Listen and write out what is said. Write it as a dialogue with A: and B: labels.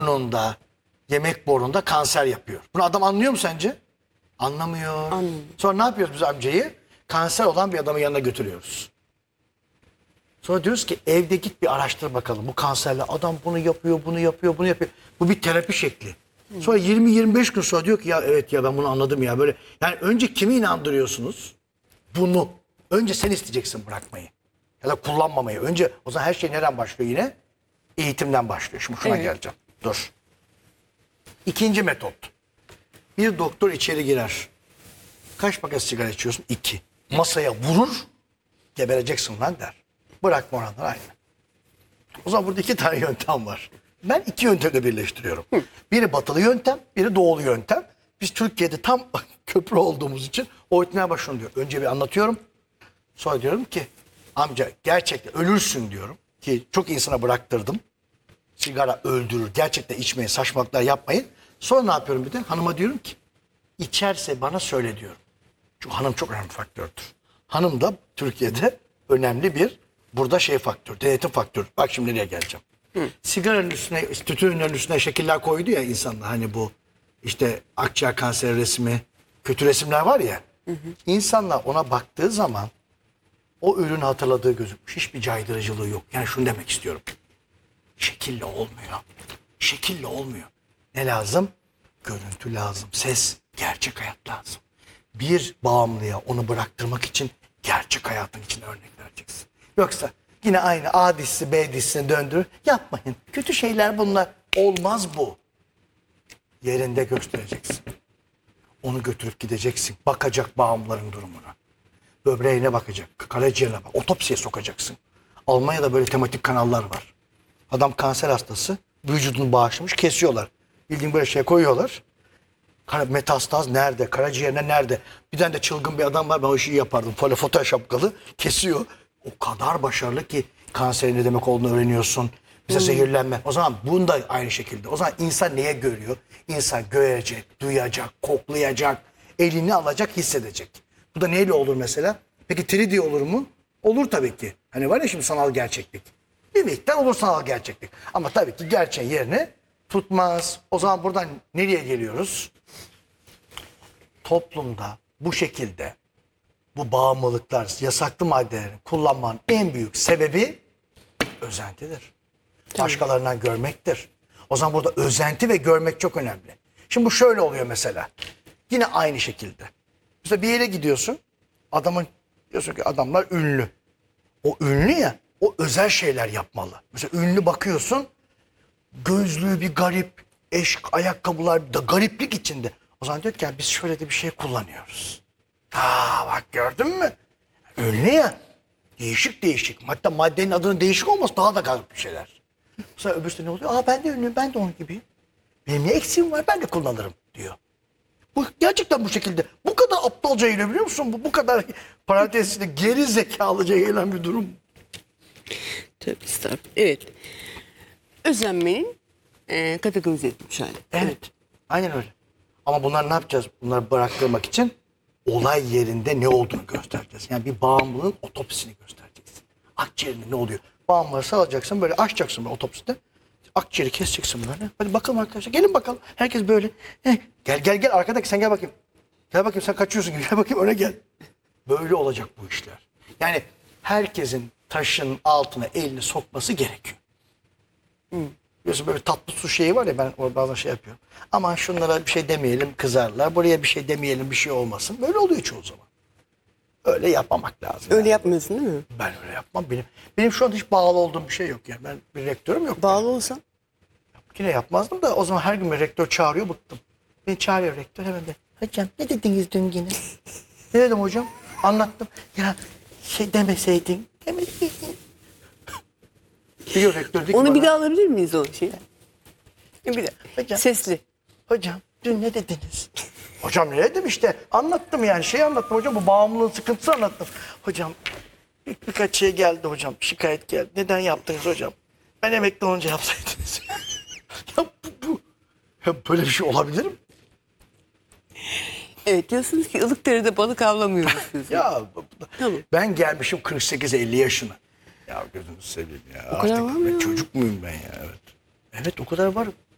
A: burnunda, yemek borunda kanser yapıyor. Bunu adam anlıyor mu sence? Anlamıyor.
B: Anlamıyor.
A: Sonra ne yapıyoruz biz amcayı? Kanser olan bir adamın yanına götürüyoruz. Sonra diyoruz ki evde git bir araştır bakalım. Bu kanserle adam bunu yapıyor, bunu yapıyor, bunu yapıyor. Bu bir terapi şekli. Sonra 20-25 gün sonra diyor ki ya evet ya ben bunu anladım ya böyle. Yani önce kimi inandırıyorsunuz? Bunu. Önce sen isteyeceksin bırakmayı. Ya da kullanmamayı. Önce o zaman her şey nereden başlıyor yine? Eğitimden başlıyor. Şimdi şuna geleceğim. Dur. İkinci metot. Bir doktor içeri girer. Kaç paket sigara içiyorsun? 2. Masaya vurur. Gebereceksin lan der. Bırakma oranlar aynı. O zaman burada 2 tane yöntem var. Ben 2 yöntemi birleştiriyorum. Biri batılı yöntem, biri doğulu yöntem. Biz Türkiye'de tam köprü olduğumuz için öğretmeye başlıyorum diyor. Önce bir anlatıyorum. Sonra diyorum ki amca gerçekten ölürsün diyorum. Ki çok insana bıraktırdım. Sigara öldürür. Gerçekten içmeyin, saçmalıklar yapmayın. Sonra ne yapıyorum bir de? Hanıma diyorum ki içerse bana söyle diyorum. Çünkü hanım çok önemli faktördür. Hanım da Türkiye'de önemli bir burada faktör, denetim faktörü. Bak şimdi nereye geleceğim. Sigaranın üstüne, tütünün üstüne şekiller koydu ya insanlar. Hani bu işte akciğer kanseri resmi, kötü resimler var ya. İnsanlar ona baktığı zaman o ürünü hatırladığı gözükmüş. Hiçbir caydırıcılığı yok. Yani şunu demek istiyorum. Şekille olmuyor. Şekille olmuyor. Ne lazım? Görüntü lazım. Ses, gerçek hayat lazım. Bir bağımlıya onu bıraktırmak için gerçek hayatın için örnek vereceksin. Yoksa yine aynı A dizisi B dizisine döndürür. Yapmayın. Kötü şeyler bunlar. Olmaz bu. Yerinde göstereceksin. Onu götürüp gideceksin. Bakacak bağımlıların durumuna. Böbreğine bakacak. Karaciğerine bak. Otopsiye sokacaksın. Almanya'da böyle tematik kanallar var. Adam kanser hastası. Vücudunu bağışlamış. Kesiyorlar. Bildiğin böyle şey koyuyorlar. Metastaz nerede? Karaciğerine nerede? Bir tane de çılgın bir adam var. Ben o işi yapardım. Böyle foto şapkalı. Kesiyor. O kadar başarılı ki kanserin ne demek olduğunu öğreniyorsun. Mesela zehirlenme. O zaman bunu da aynı şekilde. O zaman insan neye görüyor? İnsan görecek, duyacak, koklayacak, elini alacak, hissedecek. Bu da neyle olur mesela? Peki 3D olur mu? Olur tabii ki. Hani var ya şimdi sanal gerçeklik. Bir miktar olur sanal gerçeklik. Ama tabii ki gerçeğin yerini tutmaz. O zaman buradan nereye geliyoruz? Toplumda bu şekilde bu bağımlılıklar, yasaklı maddelerin kullanmanın en büyük sebebi özentidir. Başkalarından görmektir. O zaman burada özenti ve görmek çok önemli. Şimdi bu şöyle oluyor mesela. Yine aynı şekilde. Mesela bir yere gidiyorsun. Diyorsun ki adamlar ünlü. O ünlü ya, o özel şeyler yapmalı. Mesela ünlü bakıyorsun, gözlüğü bir garip, ayakkabılar da gariplik içinde. O zaman diyor ki ya biz şöyle de bir şey kullanıyoruz. Bak gördün mü? Ünlü ya. Değişik değişik. Hatta maddenin adının değişik olması daha da garip bir şeyler. Sonra öbürsü ne oluyor? Ben de ünlüyüm, ben de onun gibiyim. Benim ne eksiğim var, ben de kullanırım diyor. Bu gerçekten bu şekilde. Bu kadar aptalca geliyor biliyor musun? Bu kadar parantezinde geri zekalıca gelen bir durum.
B: Tabii estağfurullah. Evet. Özenmenin kategorize edilmiş hali.
A: Evet. Aynen öyle. Ama bunlar ne yapacağız? Bunları bıraktırmak için olay yerinde ne olduğunu göstereceğiz. Yani bir bağımlılığın otopsisini göstereceksin. Akciğerinde ne oluyor? Bağımlıları salacaksın böyle açacaksın böyle otopside. Akciğeri keseceksin böyle. Hadi bakalım arkadaşlar. Gelin bakalım. Herkes böyle. Gel arkadaki sen gel bakayım. Gel bakayım sen kaçıyorsun gibi. Gel bakayım öne gel. Böyle olacak bu işler. Yani herkesin taşın altına elini sokması gerekiyor. Biliyorsun böyle tatlı su şeyi var ya ben orada bazen şey yapıyorum. Aman şunlara bir şey demeyelim kızarlar. Buraya bir şey demeyelim bir şey olmasın. Böyle oluyor çoğu zaman. Öyle yapmamak lazım.
B: Öyle
A: yani.
B: yapmıyorsun değil mi?
A: Ben öyle yapmam. Benim şu anda hiç bağlı olduğum bir şey yok yani. Ben bir rektörüm yok.
B: Bağlı olsan?
A: Yine yapmazdım da o zaman her gün bir rektör çağırıyor bıktım. Beni çağırıyor rektör hemen de. Hocam ne dediniz dün yine? Ne dedim hocam? Anlattım. Ya şey demeseydin. Biliyor rektör.
B: Onu bir daha alabilir miyiz o şeyi? Bir daha.
A: Hocam.
B: Sesli.
A: Hocam dün ne dediniz? Hocam ne dedim işte anlattım yani anlattım hocam bu bağımlılığın sıkıntısı anlattım. Hocam birkaç şey geldi hocam şikayet geldi. Neden yaptınız hocam? Ben emekli olunca yapsaydınız. Ya ya böyle bir şey olabilir mi?
B: Evet diyorsunuz ki Ilıkdere'de balık avlamıyoruz diyorsunuz.
A: Ya
B: Tamam.
A: ben gelmişim 48-50 yaşına. Ya gözünü seveyim ya.
B: O kadar var mı ya?
A: Çocuk muyum ben ya evet. Evet o kadar var.